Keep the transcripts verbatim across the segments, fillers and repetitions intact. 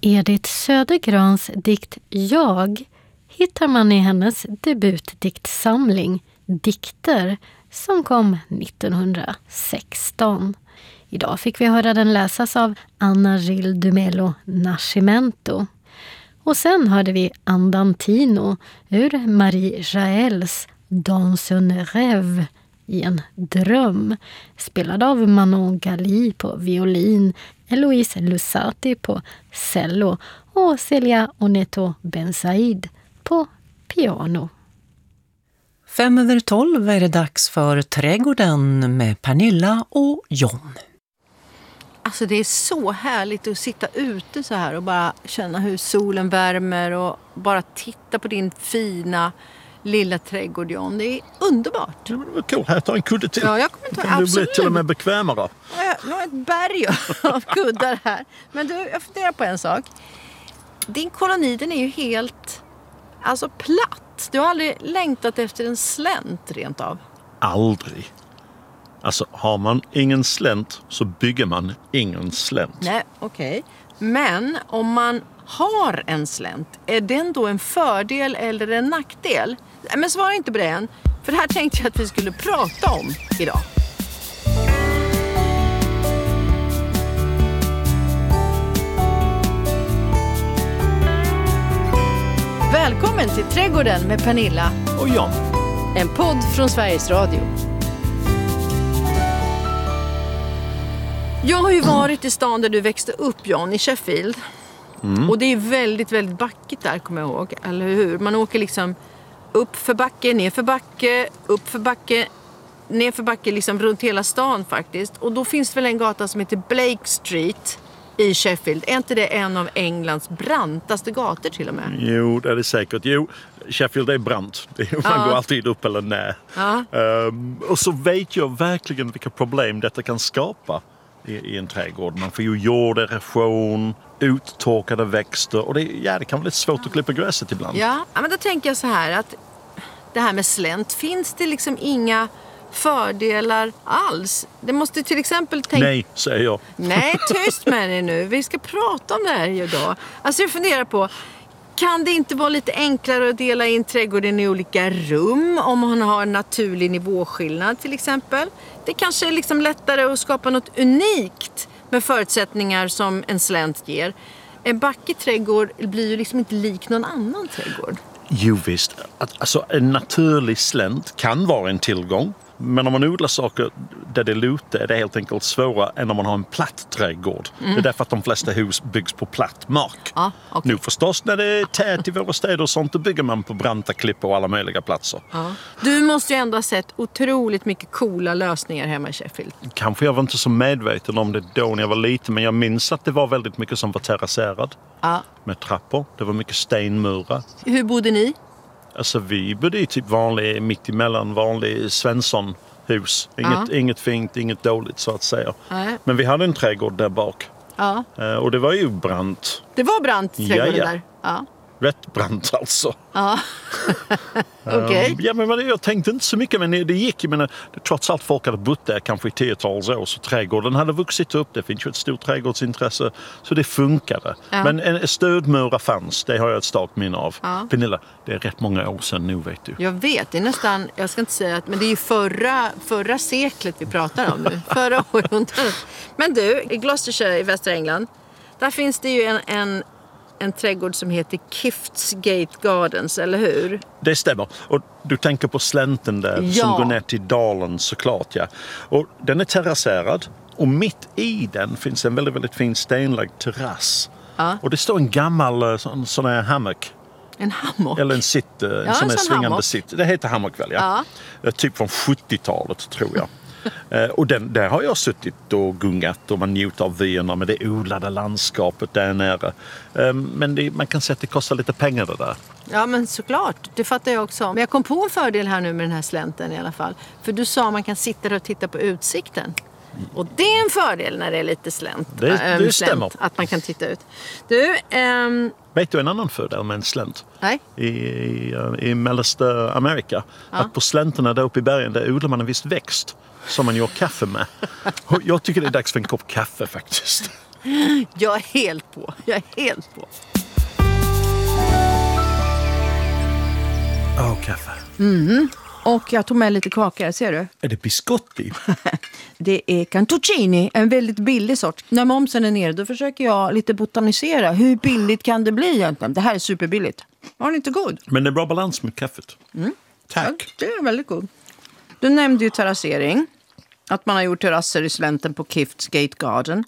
Edith Södergrans dikt Jag hittar man i hennes debutdiktsamling Dikter som kom nittonhundrasexton. Idag fick vi höra den läsas av Anna Gil Dumelo Nascimento. Och sen hörde vi Andantino ur Marie Jaels Dans un rêve, i en dröm, spelad av Manon Gali på violin, Eloise Lusati på cello och Celia Oneto Bensaid på piano. Fem över tolv är det dags för Trädgården med Pernilla och John. Alltså det är så härligt att sitta ute så här och bara känna hur solen värmer och bara titta på din fina lilla trädgård, John. Det är underbart. Ja, det var cool. Här tar en kudde till. Ja, jag kommer ta, kan du bli till och med bekvämare. Ja, jag har ett berg av kuddar här. Men du, jag funderar på en sak. Din koloni, den är ju helt alltså platt. Du har aldrig längtat efter en slänt rent av. Aldrig. Alltså, har man ingen slänt så bygger man ingen slänt. Nej, okej. Okay. Men om man har en slänt, är den då en fördel eller en nackdel? Men svara inte på det än. För det här tänkte jag att vi skulle prata om idag. Välkommen till Trädgården med Pernilla och John. En podd från Sveriges Radio. Jag har ju varit i stan där du växte upp, John, i Sheffield. Mm. Och det är väldigt, väldigt backigt där, kommer jag ihåg. Eller hur? Man åker liksom upp för backe, ner för backe, upp för backe, ner för backe, liksom runt hela stan faktiskt. Och då finns det väl en gata som heter Blake Street i Sheffield. Är inte det en av Englands brantaste gator till och med? Jo, det är det säkert. Jo, Sheffield är brant. Man ja. går alltid upp eller ner. Ja. Um, och så vet jag verkligen vilka problem detta kan skapa i, i en trädgård. Man får ju jorderosion, uttorkade växter. Och det, ja, det kan vara lite svårt att klippa gräset ibland. Ja, men då tänker jag så här att det här med slänt, finns det liksom inga fördelar alls? Det måste till exempel tänka... Nej, säger jag. Nej, tyst med dig nu. Vi ska prata om det här idag. Alltså jag funderar på, kan det inte vara lite enklare att dela in trädgården i olika rum om man har en naturlig nivåskillnad till exempel? Det kanske är liksom lättare att skapa något unikt med förutsättningar som en slänt ger. En backig trädgård blir ju liksom inte lik någon annan trädgård. Jo visst, alltså en naturlig slänt kan vara en tillgång. Men om man odlar saker där det är lute är det helt enkelt svårare än om man har en platt trädgård. Mm. Det är därför att de flesta hus byggs på platt mark. Ja, okay. Nu förstås när det är tät i våra städer och sånt, då bygger man på branta klippor och alla möjliga platser. Ja. Du måste ju ändå ha sett otroligt mycket coola lösningar hemma i Sheffield. Kanske jag var inte så medveten om det då när jag var liten, men jag minns att det var väldigt mycket som var terrasserad. Ja. Med trappor, det var mycket stenmurar. Hur bodde ni? Alltså vi bodde i typ vanlig, mitt emellan vanlig Svensson-hus. Inget, ja. inget fint, inget dåligt så att säga. Ja. Men vi hade en trädgård där bak. Ja. Och det var ju brant. Det var brant trädgården ja, ja. där? Ja. Rätt brant alltså. Ja. Okej. Okay. Um, ja, men jag tänkte inte så mycket, men det gick. Men trots allt folk hade bott där kanske i tiotals år, så trädgården hade vuxit upp. Det finns ju ett stort trädgårdsintresse, så det funkade. Ja. Men en stödmura fanns, det har jag ett starkt minne av. Ja. Pernilla, det är rätt många år sedan nu, vet du. Jag vet, det är nästan, jag ska inte säga att, men det är ju förra, förra seklet vi pratar om nu. Förra århundradet. Men du, i Gloucestershire i västra England, där finns det ju en... en En trädgård som heter Kiftsgate Gardens, eller hur? Det stämmer. Och du tänker på slänten där, ja. som går ner till dalen såklart, ja. Och den är terrasserad. Och mitt i den finns en väldigt, väldigt fin stenlagd terrass. Ja. Och det står en gammal sån, sån här hammock. En hammock? Eller en sitt, en ja, sån här svingande hammock. sitt. Det heter hammock väl, ja. ja. Typ från sjuttiotalet, tror jag. Uh, och den, där har jag suttit och gungat och man njuter av vyerna med det odlade landskapet där nere. Uh, men det, man kan säga att det kostar lite pengar det där. Ja, men såklart. Det fattar jag också. Men jag kom på en fördel här nu med den här slänten i alla fall. För du sa att man kan sitta där och titta på utsikten. Och det är en fördel när det är lite slänt. Det, det ähm, stämmer. Slänt, att man kan titta ut. Du, ähm... vet du en annan fördel med en slänt? Nej. I, i, i mellersta Amerika. Ja. Att på slänterna där uppe i bergen, där odlar man en viss växt som man gör kaffe med. Och jag tycker det är dags för en kopp kaffe faktiskt. Jag är helt på. Jag är helt på. Åh, oh, kaffe. Mm. Och jag tog med lite kakor, ser du? Är det biscotti? Det är cantuccini, en väldigt billig sort. När momsen är nere, då försöker jag lite botanisera. Hur billigt kan det bli egentligen? Det här är superbilligt. Var det inte god? Men det är bra balans med kaffet. Mm. Tack. Ja, det är väldigt god. Du nämnde ju terrassering. Att man har gjort terrasser i slänten på Kifts Gate Garden.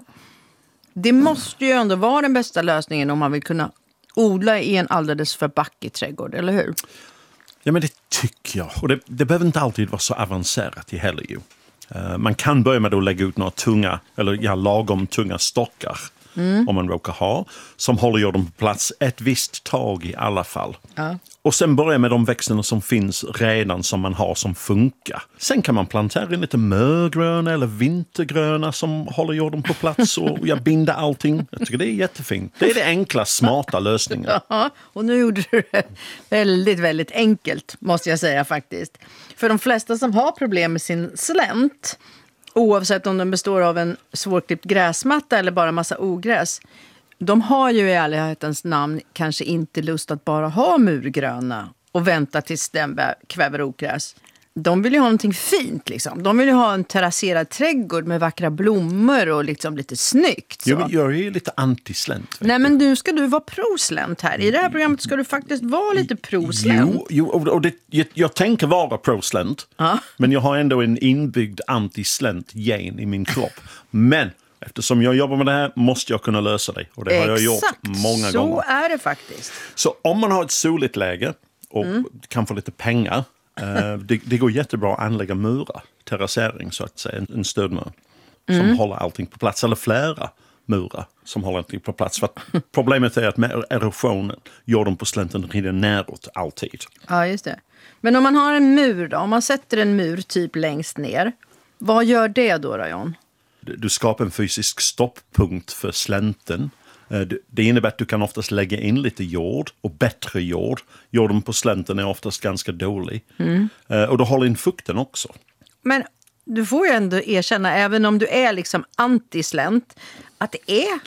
Det måste ju ändå vara den bästa lösningen om man vill kunna odla i en alldeles för backig trädgård, eller hur? Ja, men det tycker jag. Och det, det behöver inte alltid vara så avancerat i heller ju. Uh, man kan börja med att lägga ut några tunga, eller ja, lagom tunga stockar. Mm. Om man råkar ha, som håller jorden på plats ett visst tag i alla fall. Ja. Och sen börja med de växterna som finns redan som man har som funkar. Sen kan man plantera in lite mörgröna eller vintergröna som håller jorden på plats och jag binder allting. Jag tycker det är jättefint. Det är det enkla, smarta lösningen. Ja, och nu gjorde du det väldigt, väldigt enkelt, måste jag säga faktiskt. För de flesta som har problem med sin slänt, oavsett om den består av en svårklippt gräsmatta eller bara massa ogräs, de har ju i ärlighetens namn kanske inte lust att bara ha murgröna och vänta tills den kväver ogräs. De vill ju ha någonting fint liksom. De vill ju ha en terrasserad trädgård med vackra blommor och liksom lite snyggt. Så. Jo, men jag är ju lite anti-slänt. Nej, men nu ska du vara pro-slänt här. I det här programmet ska du faktiskt vara lite pro-slänt. Jo, jo och det, jag, jag tänker vara pro-slänt. Ah. Men jag har ändå en inbyggd anti-slänt-gen i min kropp. Men eftersom jag jobbar med det här måste jag kunna lösa det. Och det har jag gjort många så gånger. Så är det faktiskt. Så om man har ett soligt läge och mm. kan få lite pengar. Uh, det, det går jättebra att anlägga murar, terrassering så att säga, en, en stödmur som mm. håller allting på plats, eller flera murar som håller allting på plats. För att problemet är att med erosionen, jorden på slänten rinner neråt alltid. Ja, just det. Men om man har en mur då, om man sätter en mur typ längst ner, vad gör det då, Rajon? Du, du skapar en fysisk stopppunkt för slänten. Det innebär att du kan oftast lägga in lite jord och bättre jord. Jorden på slänten är oftast ganska dålig. Mm. Och då håller in fukten också. Men du får ju ändå erkänna, även om du är liksom anti-slänt, att det är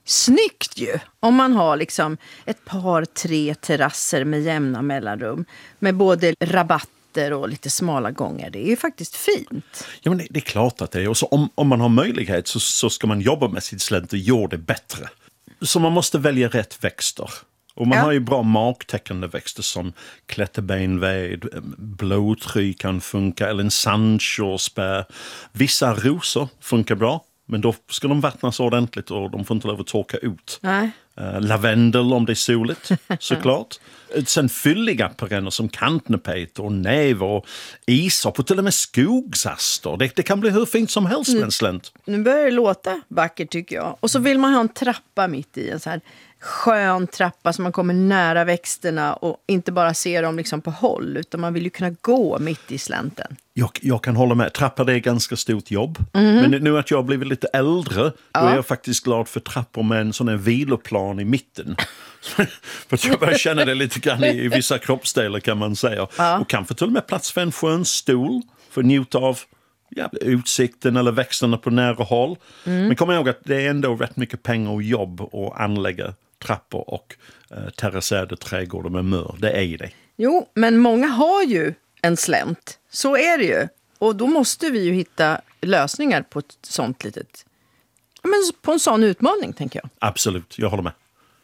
snyggt ju. Om man har liksom ett par, tre terrasser med jämna mellanrum. Med både rabatter och lite smala gånger. Det är ju faktiskt fint. Ja, men det, det är klart att det är. Och så om, om man har möjlighet så, så ska man jobba med sitt slänt och göra det bättre. Så man måste välja rätt växter. Och man ja. har ju bra magtäckande växter som klätterbenved, blåtry kan funka, eller en sandkörsbär. Vissa rosor funkar bra, men då ska de vattnas ordentligt och de får inte lov att torka ut. Nej. Uh, lavendel om det är soligt, såklart. Sen fylliga perenner som kantnepet och näve och isop och till och med skogsaster. Det, det kan bli hur fint som helst med en slänt. Nu börjar det låta vackert tycker jag. Och så vill man ha en trappa mitt i, en så här skön trappa så man kommer nära växterna och inte bara ser dem liksom på håll, utan man vill ju kunna gå mitt i slänten. Jag, jag kan hålla med. Trappor det är ganska stort jobb. Mm. Men nu att jag har blivit lite äldre, ja. då är jag faktiskt glad för trappor med en sån här viloplan i mitten. För att jag börjar känna det lite grann i, i vissa kroppsdelar kan man säga. Ja. Och kan få till och med plats för en skön stol för att njuta av ja, utsikten eller växterna på nära håll. Mm. Men kom ihåg att det är ändå rätt mycket pengar och jobb att anlägga trappor och eh, terrasserade trädgårdar med mör. Det är det. Jo, men många har ju en slänt. Så är det ju. Och då måste vi ju hitta lösningar på ett sånt litet... Men på en sån utmaning, tänker jag. Absolut, jag håller med.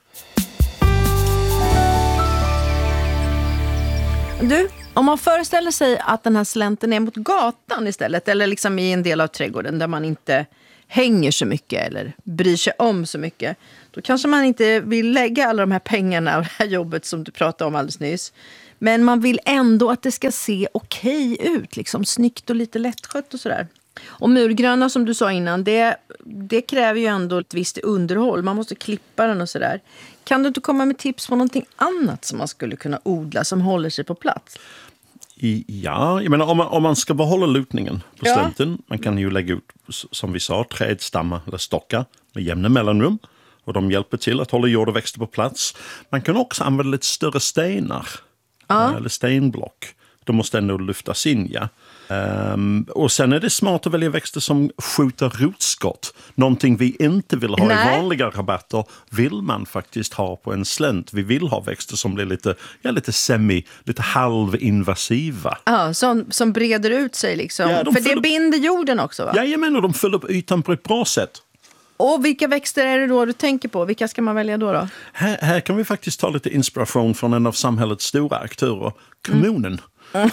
Du, om man föreställer sig att den här slänten är mot gatan istället, eller liksom i en del av trädgården där man inte hänger så mycket eller bryr sig om så mycket, då kanske man inte vill lägga alla de här pengarna och det här jobbet som du pratade om alldeles nyss. Men man vill ändå att det ska se okej ut, liksom snyggt och lite lättskött och sådär. Och murgröna som du sa innan, det, det kräver ju ändå ett visst underhåll. Man måste klippa den och sådär. Kan du inte komma med tips på någonting annat som man skulle kunna odla som håller sig på plats? I, ja, jag menar om man, om man ska behålla lutningen på ja. slänten, man kan ju lägga ut, som vi sa, trädstammar eller stockar med jämna mellanrum. Och de hjälper till att hålla jord och växter på plats. Man kan också använda lite större stenar. Ja. Eller stenblock. De måste ändå lyftas in, ja. Um, och sen är det smart att välja växter som skjuter rotskott. Någonting vi inte vill ha Nej. i vanliga rabatter vill man faktiskt ha på en slänt. Vi vill ha växter som blir lite, ja, lite semi, lite halvinvasiva. Ja, som, som breder ut sig liksom. Ja, de För det upp... binder jorden också, va? Ja, jag menar, de fyller upp ytan på ett bra sätt. Och vilka växter är det då du tänker på? Vilka ska man välja då? då? Här, här kan vi faktiskt ta lite inspiration från en av samhällets stora aktörer, kommunen. Mm.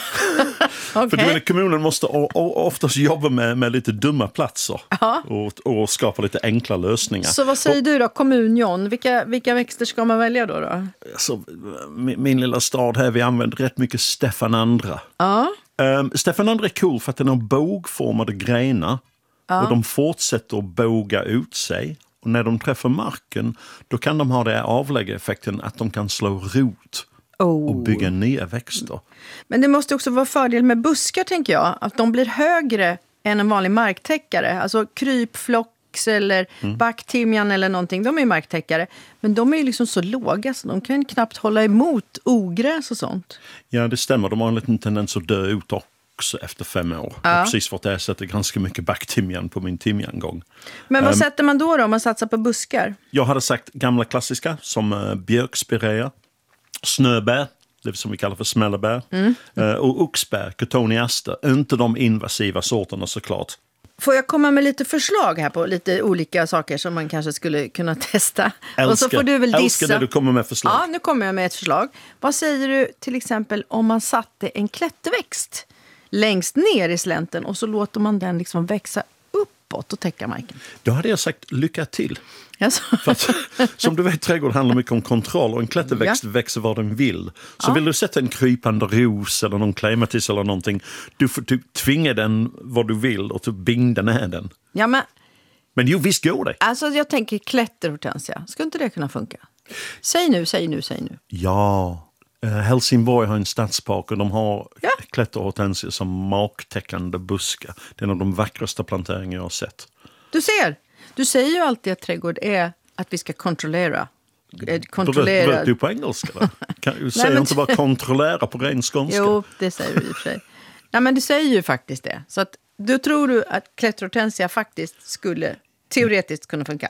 Okay. För du menar, kommunen måste o- o- oftast jobba med, med lite dumma platser och, och skapa lite enkla lösningar. Så vad säger och, du då, kommun John? Vilka, vilka växter ska man välja då? då? Alltså, min, min lilla stad här, vi använder rätt mycket Stefan Andra. Ja. Um, Stefan Andra är cool för att den har bågformade grenar ja. och de fortsätter att båga ut sig. Och när de träffar marken, då kan de ha det avlägga effekten att de kan slå rot. Oh. Och bygga nya växter. Men det måste också vara fördel med buskar, tänker jag. Att de blir högre än en vanlig marktäckare. Alltså krypflox eller mm. backtimjan eller någonting. De är marktäckare. Men de är ju liksom så låga så de kan knappt hålla emot ogräs och sånt. Ja, det stämmer. De har en liten tendens att dö ut också efter fem år. Ja. Precis för att jag sätter ganska mycket backtimjan på min timjangång. Men vad um, sätter man då då om man satsar på buskar? Jag hade sagt gamla klassiska som uh, björkspirea. Snöbär, det som vi kallar för smällebär, mm. och oxbär, Cotoneaster. Inte de invasiva sorterna såklart. Får jag komma med lite förslag här på lite olika saker som man kanske skulle kunna testa? Älskar, och så får du väl dissa. älskar när du kommer med förslag. Ja, nu kommer jag med ett förslag. Vad säger du till exempel om man satte en klätterväxt längst ner i slänten och så låter man den liksom växa uppåt och täcka marken? Då hade jag sagt lycka till. Yes. För att, som du vet, trädgård handlar mycket om kontroll och en klätterväxt ja. växer var den vill. Så ja. vill du sätta en krypande ros eller någon clematis eller någonting, du får typ tvinga den vad du vill och typ binda ner den. Ja, men, men jo, visst går det. Alltså jag tänker klätterhortensia. Skulle inte det kunna funka? Säg nu, säg nu, säg nu. Ja, uh, Helsingborg har en stadspark och de har ja. klätterhortensia som marktäckande buskar. Det är en av de vackraste planteringar jag har sett. Du ser! Du säger ju alltid att trädgård är att vi ska kontrollera. kontrollera. Vet du på engelska då? Kan, du säger Nej, men... inte bara kontrollera på ren skånska. Jo, det säger du i och för sig. Nej, men du säger ju faktiskt det. Så att, då tror du att klätterhortensia faktiskt skulle teoretiskt kunna funka?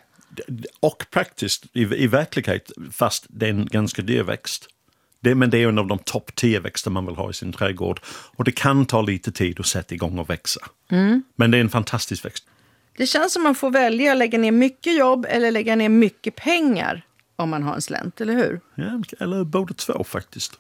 Och praktiskt i, i verklighet, fast det är en ganska dyr växt. Det, men det är en av de topp tio växter man vill ha i sin trädgård. Och det kan ta lite tid att sätta igång och växa. Mm. Men det är en fantastisk växt. Det känns som man får välja att lägga ner mycket jobb eller lägga ner mycket pengar om man har en slänt, eller hur? Ja, eller både två faktiskt.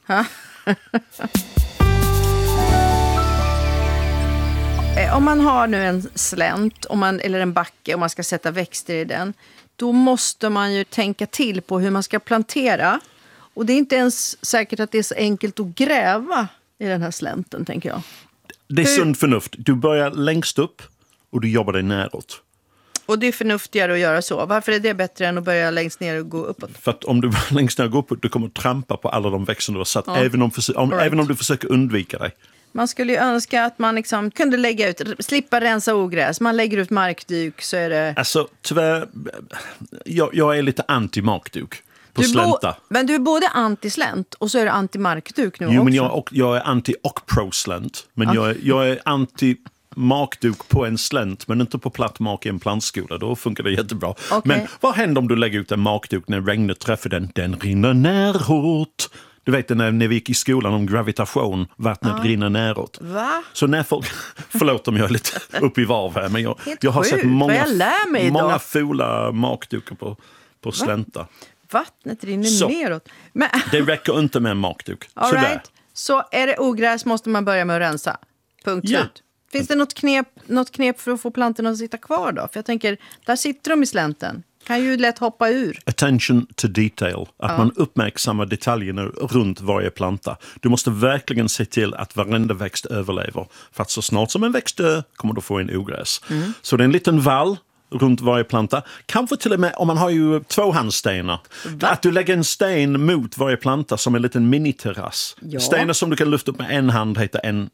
Om man har nu en slänt om man, eller en backe och man ska sätta växter i den, då måste man ju tänka till på hur man ska plantera. Och det är inte ens säkert att det är så enkelt att gräva i den här slänten, tänker jag. Det är hur... sunt förnuft. Du börjar längst upp och du jobbar dig neråt. Och det är förnuftigare att göra så. Varför är det bättre än att börja längst ner och gå uppåt? För att om du börjar längst ner och går uppåt, du kommer att trampa på alla de växter du har satt. Ja. Även, om, om, right. även om du försöker undvika dig. Man skulle ju önska att man liksom kunde lägga ut, slippa rensa ogräs. Man lägger ut markduk så är det... Alltså tyvärr, jag, jag är lite anti-markduk. På slänta. Bo- men du är både anti-slänt och så är du anti-markduk nu jo, också. Jo, men jag, och, jag är anti- och pro-slänt. Men okay. jag, är, jag är anti-markduk på en slänt, men inte på platt mark i en plantskola. Då funkar det jättebra. Okay. Men vad händer om du lägger ut en markduk när regnet träffar den? Den rinner neråt. Du vet när, när vi gick i skolan om gravitation, vattnet ja. rinner neråt. Va? Så när folk, förlåt om jag är lite uppe i varv här, men jag, jag har sett många, många fula markdukar på, på slänta. Vattnet rinner så, neråt. Men... det räcker inte med en markduk. All right. Så är det ogräs måste man börja med att rensa. Punkt ja. slut. Finns det något knep, något knep för att få plantorna att sitta kvar då? För jag tänker, där sitter de i slänten. Kan ju lätt hoppa ur. Attention to detail. Att ja. man uppmärksammar detaljerna runt varje planta. Du måste verkligen se till att varenda växt överlever. För att så snart som en växt dör kommer du få en ogräs. Mm. Så det är en liten vall runt varje planta. Kanske till och med om man har ju tvåhandsstenar. Va? Att du lägger en sten mot varje planta som en liten miniterrass. Ja. Stenar som du kan lyfta upp med en hand heter en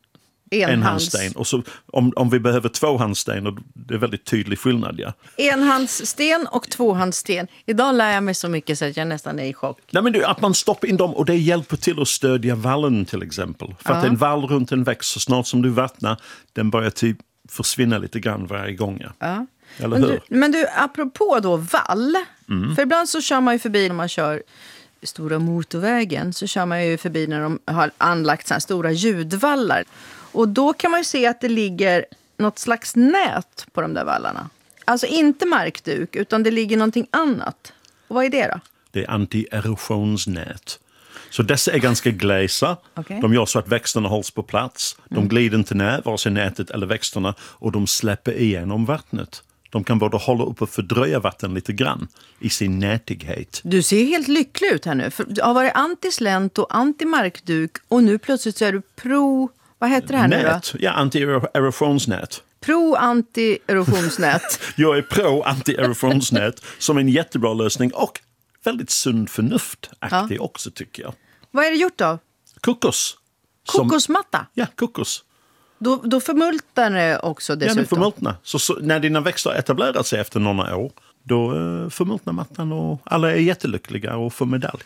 En, en hands. handsten. Och så, om, om vi behöver två handsten, och det är väldigt tydlig skillnad. Ja. Enhandssten och tvåhandssten. Idag lär jag mig så mycket så att jag nästan är i chock. Nej, men du, att man stoppar in dem och det hjälper till att stödja vallen till exempel. För att Ja. en vall runt en växt, så snart som du vattnar, den börjar typ försvinna lite grann varje gång. Ja. Ja. Eller Men hur? du, men du, apropå då vall. Mm. För ibland så kör man ju förbi när man kör stora motorvägen. Så kör man ju förbi när de har anlagt så här stora ljudvallar. Och då kan man ju se att det ligger något slags nät på de där vallarna. Alltså inte markduk, utan det ligger någonting annat. Och vad är det då? Det är anti-erosionsnät. Så dessa är ganska glesa. Okej. De gör så att växterna hålls på plats. De glider inte ner, vare sig nätet eller växterna. Och de släpper igenom vattnet. De kan både hålla upp och fördröja vatten lite grann i sin nätighet. Du ser helt lycklig ut här nu. För du har varit anti-slänt och anti-markduk. Och nu plötsligt så är du pro... Vad heter det här nu då? Nät, ja, anti-erosionsnät. Pro-anti-erosionsnät. Jag är pro anti-erosionsnät som en jättebra lösning och väldigt sund förnuft-aktig också tycker jag. Vad är det gjort av? Kokos. Som- Kokosmatta? Ja, kokos. Då, då förmultar det också Ja, dessutom. den förmultnar. Så, så när dina växter etablerar sig efter några år, då uh, förmultnar mattan och alla är jättelyckliga och får medalj.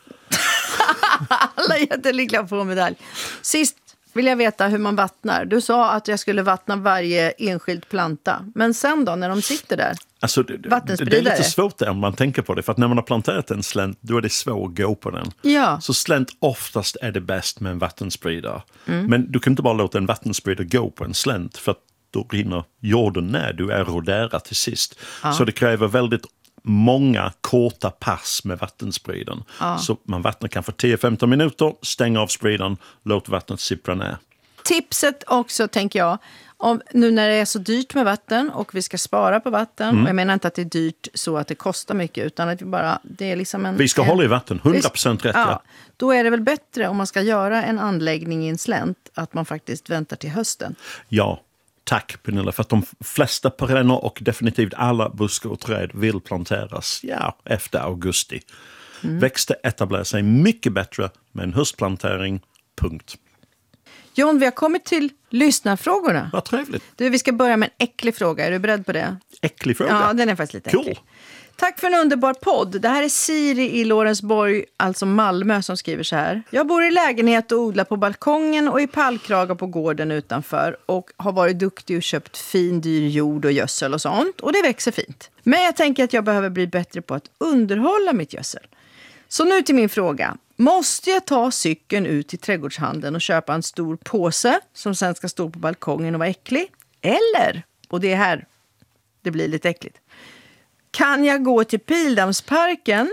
Alla är jättelyckliga på medalj. Sist vill jag veta hur man vattnar. Du sa att jag skulle vattna varje enskild planta. Men sen då, när de sitter där? Alltså, det, det, Vattenspridare. det är lite svårt om man tänker på det. För att när man har planterat en slänt, då är det svårt att gå på den. Ja. Så slänt oftast är det bäst med en vattenspridare. Mm. Men du kan inte bara låta en vattenspridare gå på en slänt. För att då rinner jorden ner. Du eroderar till sist. Ja. Så det kräver väldigt många korta pass med vattenspridaren. Ja. Så man vattnar kanske tio till femton minuter, stänger av spridaren, låt vattnet sippra ner. Tipset också, tänker jag, om, nu när det är så dyrt med vatten och vi ska spara på vatten. Mm. Och jag menar inte att det är dyrt så att det kostar mycket, utan att vi bara, det är liksom en... Vi ska en, hålla i vatten, hundra procent rätt. Ja, Ja. då är det väl bättre om man ska göra en anläggning i en slänt att man faktiskt väntar till hösten. ja, tack Pernilla. För att de flesta perenner och definitivt alla buskar och träd vill planteras ja, efter augusti. Mm. Växter etablerar sig mycket bättre med en höstplantering, punkt. John, vi har kommit till lyssnarfrågorna. Vad trevligt. Du, vi ska börja med en äcklig fråga. Är du beredd på det? Äcklig fråga. Ja, den är faktiskt lite Cool. äcklig. Tack för en underbar podd. Det här är Siri i Lorensborg, alltså Malmö, som skriver så här. Jag bor i lägenhet och odlar på balkongen och i pallkragar på gården utanför. Och har varit duktig och köpt fin, dyr jord och gödsel och sånt. Och det växer fint. Men jag tänker att jag behöver bli bättre på att underhålla mitt gödsel. Så nu till min fråga. Måste jag ta cykeln ut till trädgårdshandeln och köpa en stor påse som sen ska stå på balkongen och vara äcklig? Eller, och det är här det blir lite äckligt, kan jag gå till Pildammsparken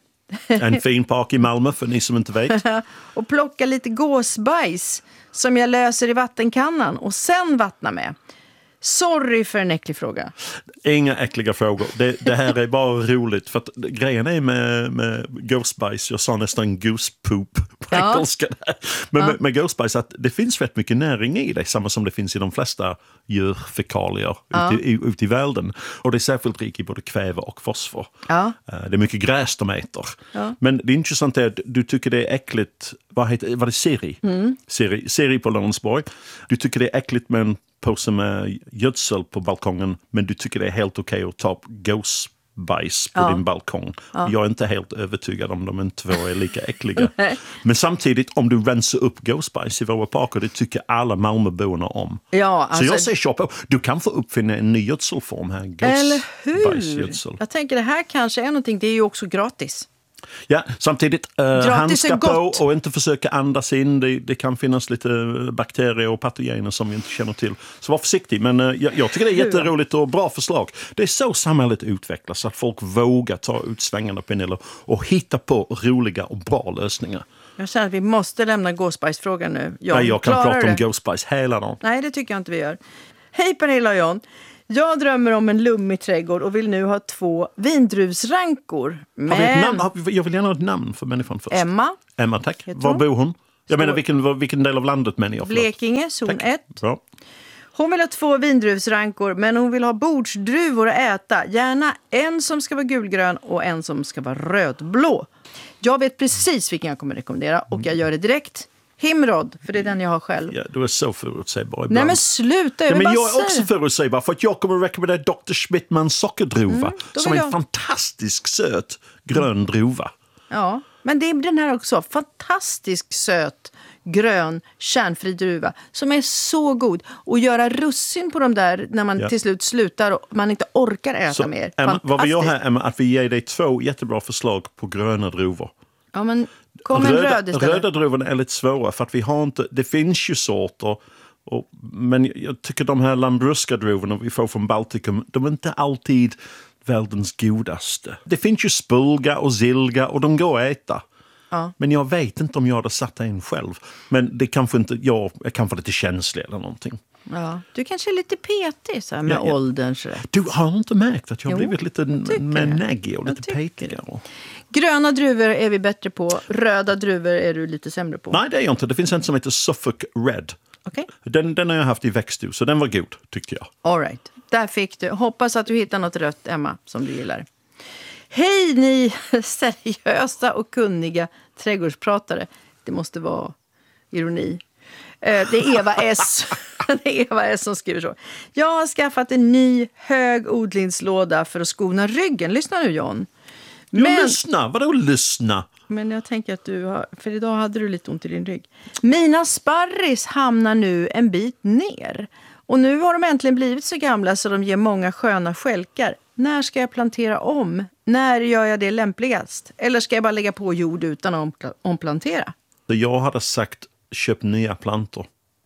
En fin park i Malmö för ni som inte vet. och plocka lite gåsbajs som jag löser i vattenkannan och sen vattna med? Sorry för en äcklig fråga. Inga äckliga frågor. Det, det här är bara roligt. För att grejen är med, med gåsbajs, jag sa nästan goose poop på Ja. engelska där. Men Ja. med, med gåsbajs att det finns rätt mycket näring i det. Samma som det finns i de flesta djurfekalier Ja. ute, i, ute i världen. Och det är särskilt rik i både kväve och fosfor. Ja. Eh, Det är mycket gräs de äter. Ja. Men det intressanta är att du tycker det är äckligt. Vad heter var det? Siri? Mm. Siri, Siri på Lorensborg. Du tycker det är äckligt med en påse med gödsel på balkongen, men du tycker det är helt okej att ta gåsbajs på Ja. din balkong. Ja. Jag är inte helt övertygad om de inte två är lika äckliga. Men samtidigt, om du rensar upp gåsbajs i våra parker, det tycker alla Malmöborna om. Ja, Så alltså, jag säger shoppa. Du kan få uppfinna en ny gödselform här. eller hur? Gåsbajsgödsel. Jag tänker det här kanske är någonting, det är ju också gratis. Ja, samtidigt eh, Gratis handska är på gott. och inte försöka andas in. Det, det kan finnas lite bakterier och patogener som vi inte känner till. Så var försiktig. Men eh, jag, jag tycker det är jätteroligt och bra förslag. Det är så samhället utvecklas, så att folk vågar ta ut svängarna på Pernilla och hitta på roliga och bra lösningar. Jag känner att vi måste lämna gåsbajsfrågan nu. John, Nej, jag kan klarar prata om det? gåsbajs hela dagen. Nej, det tycker jag inte vi gör. Hej Pernilla och John. Jag drömmer om en lummig trädgård och vill nu ha två vindruvsrankor. Men... Har vi ett namn? Har vi- Jag vill gärna ha ett namn för människan först. Emma, Emma, tack. Heter Var hon? bor hon? Jag menar, Står- vilken, vilken del av landet menar jag? Förlåt. Blekinge, zon Tack. ett. Bra. Hon vill ha två vindruvsrankor, men hon vill ha bordsdruvor att äta. Gärna en som ska vara gulgrön och en som ska vara rödblå. Jag vet precis vilken jag kommer rekommendera och jag gör det direkt. Himrod, för det är den jag har själv. Ja, du är så förutsägbar ibland. Nej men sluta, jag ja, vill men bara jag är också säga. förutsägbar för att jag kommer att rekommendera doktor Schmidtmans sockerdruva Mm, då som är vill en jag- fantastisk söt grön druva. Ja, men det är den här också. Fantastisk söt, grön, kärnfri druva som är så god. Och göra russin på dem där när man Ja. till slut slutar och man inte orkar äta Så, mer. Emma, vad vi gör Fantastiskt. här är att vi ger dig två jättebra förslag på gröna druvor. Ja, men kom en röd istället. Röda druvorna är lite svåra för att vi har inte, det finns ju sorter. Och, men jag tycker de här Lambrusca-druvorna vi får från Baltikum, de är inte alltid världens godaste. Det finns ju spulga och zilga och de går att äta. Ja. Men jag vet inte om jag hade satt en själv. Men det kanske inte, jag är kanske lite känslig eller någonting. Ja, du kanske är lite petig så här, med Ja, ja. ålderns rätt. Du har inte märkt att jag har Jo, blivit lite tycker mer det. naggig och Jag lite tycker petigare. Gröna druvor är vi bättre på. Röda druvor är du lite sämre på. Nej, det är jag inte. Det finns en som heter Suffolk Red. Okej. Den, den har jag haft i växthus, så den var god, tyckte jag. All right. Där fick du. Hoppas att du hittar något rött, Emma, som du gillar. Hej ni seriösa och kunniga trädgårdspratare. Det måste vara ironi. Eh, Det är Eva S. Det är Eva S som skriver så. Jag har skaffat en ny hög odlingslåda för att skona ryggen. Lyssna nu, John. Jo, Men, lyssna! Vadå lyssna? men jag tänker att du har... För idag hade du lite ont i din rygg. Mina sparris hamnar nu en bit ner. Och nu har de äntligen blivit så gamla så de ger många sköna skälkar. När ska jag plantera om? När gör jag det lämpligast? Eller ska jag bara lägga på jord utan att ompla- omplantera? Så jag hade sagt köp nya plantor.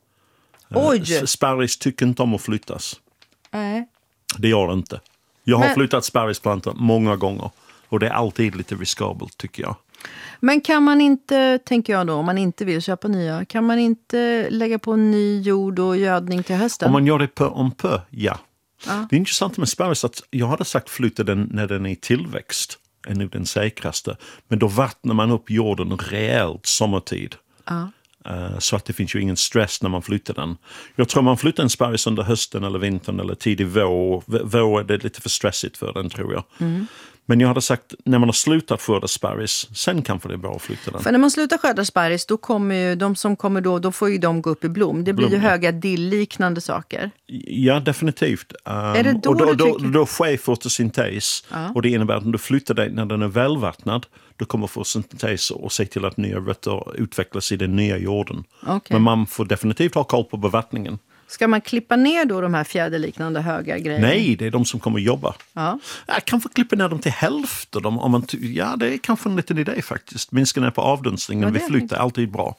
Oj! S- Sparris tycker inte om att flyttas. Nej. Det gör det inte. Jag har Men- flyttat sparrisplantor många gånger. Och det är alltid lite riskabelt, tycker jag. Men kan man inte, tänker jag då, om man inte vill köpa nya, kan man inte lägga på ny jord och gödning till hösten? Om man gör det pö om pö, ja. Ja. Det är intressant med sparris att jag hade sagt flytta den när den är i tillväxt. Är nog den säkraste. Men då vattnar man upp jorden rejält sommartid. Ja. Eh, Så att det finns ju ingen stress när man flyttar den. Jag tror man flyttar en sparris under hösten eller vintern eller tidig vår. V- Vår är det lite för stressigt för den, tror jag. Mm. Men jag hade sagt, när man har slutat skörda sparris, sen kanske det är bra att flytta den. För när man slutar skörda sparris, då kommer ju de som kommer då, då får ju de gå upp i blom. Det blir Blom, ju ja. höga dill-liknande saker. Ja, definitivt. Um, Är det då och då, du då, tycker- då sker fotosyntes. Ja. Och det innebär att om du flyttar dig när den är välvattnad, då kommer fotosyntes och se till att nya rötter utvecklas i den nya jorden. Okej. Men man får definitivt ha koll på bevattningen. Ska man klippa ner då de här fjäderliknande höga grejerna? Nej, det är de som kommer jobba. Ja. Jag kanske klipper ner dem till hälften. Om, om man ty- ja, det är kanske en liten idé faktiskt. Minska ner på avdunstningen Ja, vid det är flytt är alltid bra.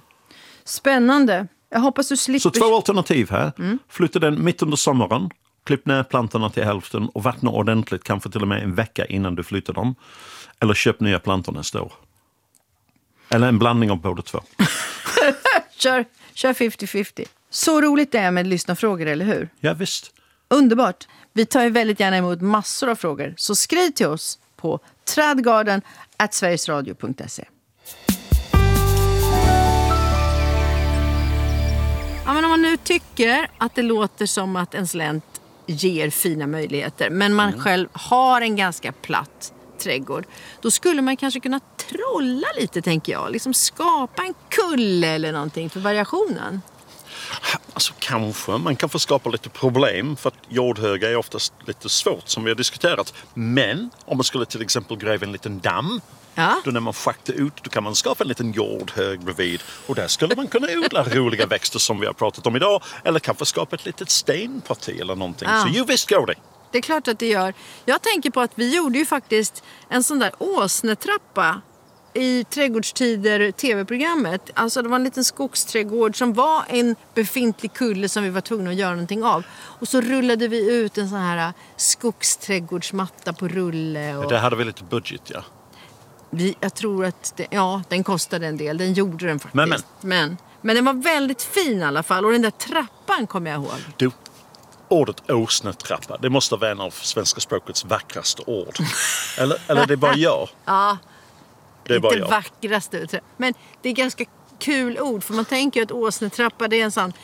Spännande. Jag hoppas du slipper... Så två alternativ här. Mm. Flytta den mitt under sommaren. Klipp ner plantorna till hälften och vattna ordentligt, kanske till och med en vecka innan du flyttar dem. Eller köp nya plantor nästa år. Eller en blandning av båda två. Kör, kör femtio femtio. Så roligt det är med lyssnarfrågor, eller hur? Ja, visst. Underbart. Vi tar ju väldigt gärna emot massor av frågor. Så skriv till oss på trädgarden at sverigesradio punkt se. Ja, men om man nu tycker att det låter som att ens länt ger fina möjligheter, men man själv har en ganska platt trädgård, då skulle man kanske kunna trolla lite, tänker jag. Liksom skapa en kulle eller någonting för variationen. Alltså kanske. Man kan få skapa lite problem för att jordhöga är oftast lite svårt som vi har diskuterat. Men om man skulle till exempel gräva en liten damm, Ja. då när man schaktar ut, då kan man skapa en liten jordhög bredvid. Och där skulle man kunna odla roliga växter som vi har pratat om idag. Eller kanske skapa ett litet stenparti eller någonting. Ja. Så ju visst går det. Det är klart att det gör. Jag tänker på att vi gjorde ju faktiskt en sån där åsnetrappa i Trädgårdstider tv-programmet. Alltså det var en liten skogsträdgård som var en befintlig kulle som vi var tvungna att göra någonting av. Och så rullade vi ut en sån här skogsträdgårdsmatta på rulle. Och Där hade vi lite budget, ja. vi, jag tror att det, ja, den kostade en del. Den gjorde den faktiskt. Men, men. men, men den var väldigt fin i alla fall. Och den där trappan kommer jag ihåg. Du, ordet åsnetrappa, det måste vara en av svenska språkets vackraste ord. Eller, eller det är bara jag. Ja, Det är bara inte jag. vackraste. Men det är ganska kul ord. För man tänker ju att åsnetrappa, det är en sån